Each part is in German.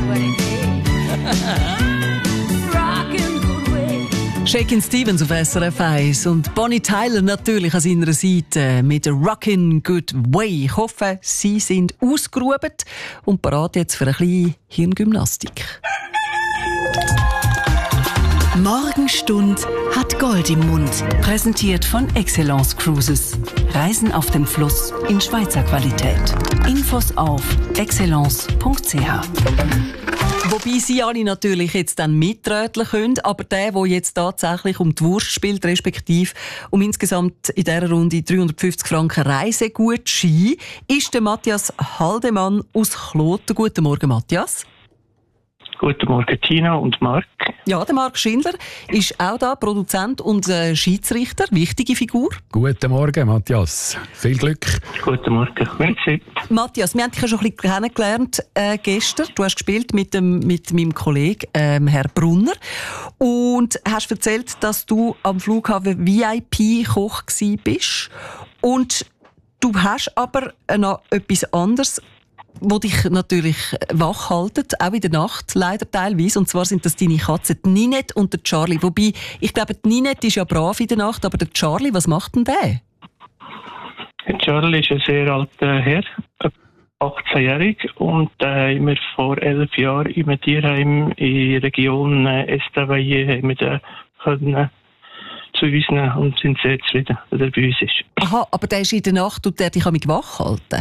Shakin' Stevens auf SRF 1 und Bonnie Tyler natürlich an seiner Seite mit Rockin' Good Way. Ich hoffe, Sie sind ausgeruht und bereit jetzt für eine kleine Hirngymnastik. Morgenstund hat Gold im Mund. Präsentiert von Excellence Cruises. Reisen auf dem Fluss in Schweizer Qualität. Infos auf excellence.ch. Wobei Sie alle natürlich jetzt dann mitröteln können, aber der jetzt tatsächlich um die Wurst spielt, respektive um insgesamt in dieser Runde 350 Franken Reisegutschein, ist der Matthias Haldemann aus Kloten. Guten Morgen, Matthias. Guten Morgen, Tina und Marc. Ja, der Marc Schindler ist auch da, Produzent und Schiedsrichter, wichtige Figur. Guten Morgen, Matthias. Viel Glück. Guten Morgen. Merci. Matthias, wir haben dich ja schon ein bisschen kennengelernt gestern. Du hast gespielt mit meinem Kollegen Herr Brunner und hast erzählt, dass du am Flughafen VIP-Koch bist. Und du hast aber noch etwas anderes, wo dich natürlich wach haltet, auch in der Nacht, leider teilweise. Und zwar sind das deine Katzen, die Ninette und der Charlie. Wobei, ich glaube, die Ninette ist ja brav in der Nacht, aber der Charlie, was macht denn der? Der Charlie ist ein sehr alter Herr, 18-jährig, und haben wir vor 11 Jahren in einem Tierheim in der Region Estavayer haben wir den können zu uns nehmen und sind sehr zufrieden, dass er bei uns ist. Aha, aber der ist in der Nacht und der dich wach halten?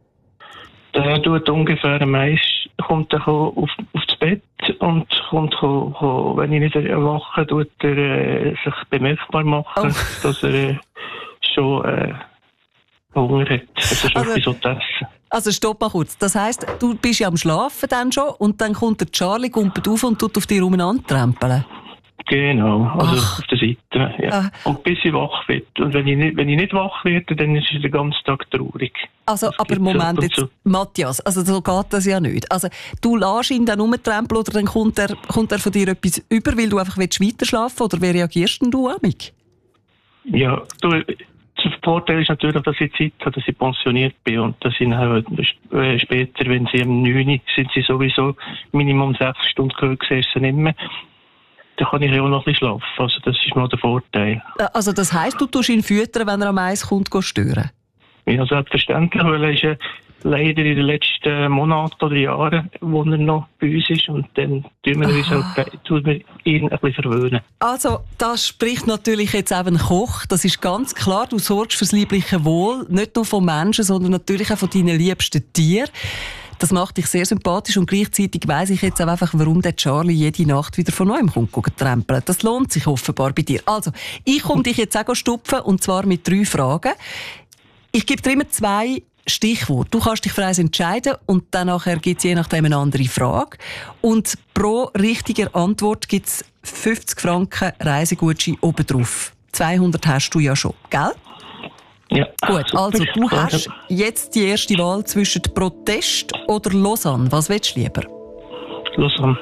Der tut ungefähr am meisten, kommt er auf das Bett und kommt, wenn ich nicht erwache, tut er sich bemerkbar machen, dass er schon Hunger hat. Also schon etwas zu essen. Also stopp mal kurz. Das heisst, du bist ja am Schlafen dann schon und dann kommt der Charlie, kumpelt auf und tut auf dich umeinander trampeln. Genau, also auf der Seite. Ja. Und bis ich wach werde. Und wenn ich nicht wach werde, dann ist es den ganzen Tag traurig. Also, aber Moment jetzt, Matthias, also so geht das ja nicht. Also, du lässt ihn dann rumtrampeln oder dann kommt er von dir etwas über, weil du einfach weiter schlafen willst? Oder wie reagierst denn du amig? Ja, der Vorteil ist natürlich, dass ich Zeit habe, dass ich pensioniert bin und dass ich dann später, wenn sie um 9 Uhr sind, sie sowieso Minimum 6 Stunden gesessen nicht mehr. Dann kann ich ja auch noch ein bisschen schlafen. Also das ist mal der Vorteil. Also das heisst, du tust ihn füttern, wenn er am Eis kommt, stören? Ja, selbstverständlich, weil er ist ja leider in den letzten Monaten oder Jahren, wo er noch bei uns ist, und dann tun wir ihn ein bisschen verwöhnen. Also, das spricht natürlich jetzt eben Koch. Das ist ganz klar. Du sorgst fürs liebliche Wohl, nicht nur von Menschen, sondern natürlich auch von deinen liebsten Tieren. Das macht dich sehr sympathisch und gleichzeitig weiss ich jetzt auch einfach, warum der Charlie jede Nacht wieder von neuem kommt trampeln. Das lohnt sich offenbar bei dir. Also, ich komme dich jetzt auch stupfen, und zwar mit 3 Fragen. Ich gebe dir immer 2 Stichworte. Du kannst dich für eins entscheiden und dann nachher gibt es je nachdem eine andere Frage. Und pro richtiger Antwort gibt es 50 Franken Reisegutschein obendrauf. 200 hast du ja schon, gell? Ja. Gut, also du hast jetzt die erste Wahl zwischen Protest oder Lausanne. Was willst du lieber? Lausanne.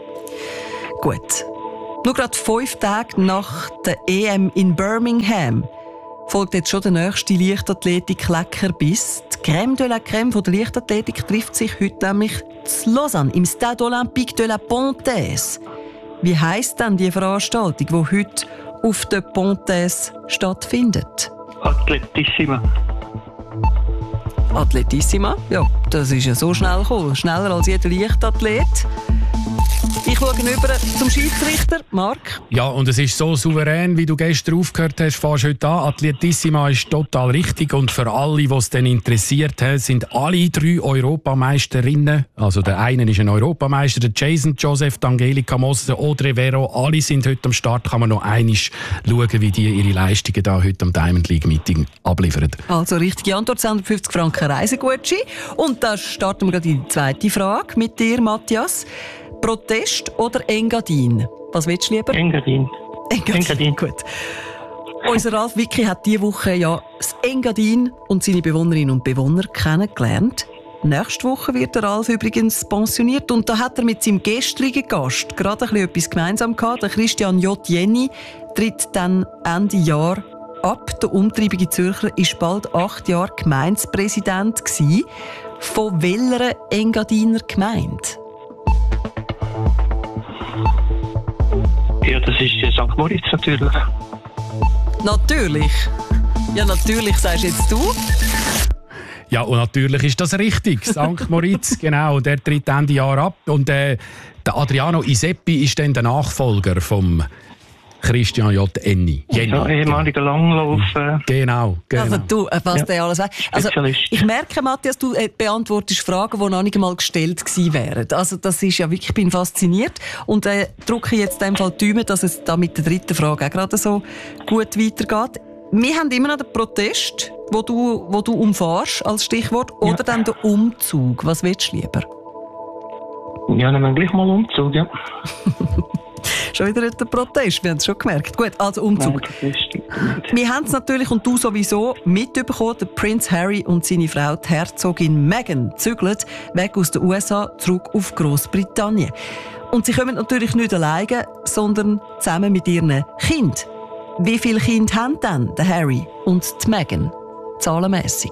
Gut. Nur gerade 5 Tage nach der EM in Birmingham folgt jetzt schon der nächste Leichtathletik-Leckerbiss. Die Crème de la Crème von der Leichtathletik trifft sich heute nämlich in Lausanne im Stade Olympique de la Pontaise. Wie heisst denn die Veranstaltung, die heute auf der Pontaise stattfindet? Atletissima. Atletissima? Ja, das ist ja so schnell gekommen. Schneller als jeder Leichtathlet. Ich schaue über zum Schiedsrichter, Marc. Ja, und es ist so souverän, wie du gestern aufgehört hast, fährst heute an. Atletissima ist total richtig, und für alle, die es dann interessiert, sind alle 3 Europameisterinnen, also der eine ist ein Europameister, der Jason Joseph, die Angelika Moser, Audrey Vero, alle sind heute am Start. Kann man noch einmal schauen, wie die ihre Leistungen da heute am Diamond League Meeting abliefern. Also richtige Antwort, 250 Franken Reisegutschein. Und da starten wir gerade in die zweite Frage mit dir, Matthias. Protest oder Engadin? Was willst du lieber? Engadin. Gut. Unser Ralf Wicki hat diese Woche ja das Engadin und seine Bewohnerinnen und Bewohner kennengelernt. Nächste Woche wird der Ralf übrigens pensioniert, und da hat er mit seinem gestrigen Gast gerade etwas gemeinsam gehabt. Der Christian J. Jenny tritt dann Ende Jahr ab. Der umtriebige Zürcher war bald 8 Jahre Gemeindepräsident. Von welcher Engadiner Gemeinde? das ist St. Moritz natürlich. Natürlich. Ja, natürlich, sagst jetzt du. Ja, und natürlich ist das richtig. St. Moritz, genau, der tritt Ende Jahr ab. Und der Adriano Iseppi ist dann der Nachfolger vom Christian J. Enni. Ja, ehemaliger Langlauf. Genau. Also du, was der alles weiß. Also, ich merke, Matthias, du beantwortest Fragen, die noch nicht einmal gestellt gewesen wären. Also das ist ja wirklich, ich bin fasziniert und drücke jetzt in dem Fall die Daumen, dass es da mit der dritten Frage auch gerade so gut weitergeht. Wir haben immer noch den Protest, wo du umfährst als Stichwort, oder dann den Umzug. Was willst du lieber? Ja, nehmen wir gleich mal Umzug, ja. Schon wieder der Protest, wir haben es schon gemerkt. Gut, also Umzug. Nein, wir haben es natürlich, und du sowieso, mitbekommen, der Prinz Harry und seine Frau, die Herzogin Meghan, zügeln weg aus den USA zurück auf Großbritannien. Und sie kommen natürlich nicht alleine, sondern zusammen mit ihren Kindern. Wie viele Kinder haben denn der Harry und die Meghan? Zahlenmässig?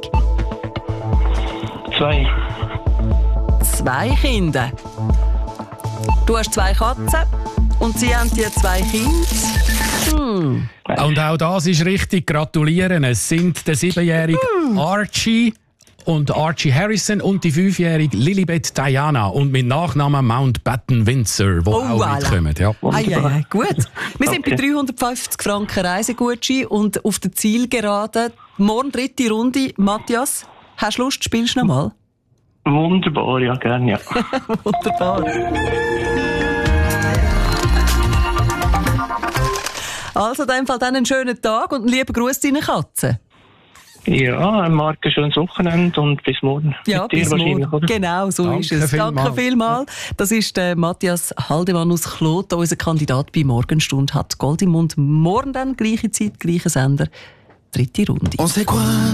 2. 2 Kinder. Du hast 2 Katzen und sie haben die 2 Kinder. Und auch das ist richtig. Gratulieren. Es sind der 7-jährige Archie und Archie Harrison und die 5-jährige Lilibet Diana und mit Nachnamen Mountbatten Windsor, die auch mitkommen. Ja. Gut. Wir sind bei 350 Franken Reisegutschein und auf der Zielgerade. Morgen 3. Runde. Matthias, hast du Lust? Spielst du noch mal? Wunderbar, ja, gerne, ja. Wunderbar. Also, in dem Fall dann einen schönen Tag und einen lieben Gruß deinen Katzen. Ja, Marc, ein schönes Wochenende und bis morgen. Ja, bis morgen. Oder? Genau, so ist es. Danke vielmals. Das ist der Matthias Haldemann aus Kloten, unser Kandidat bei Morgenstunde, hat Gold im Mund. Morgen dann, gleiche Zeit, gleicher Sender, 3. Runde.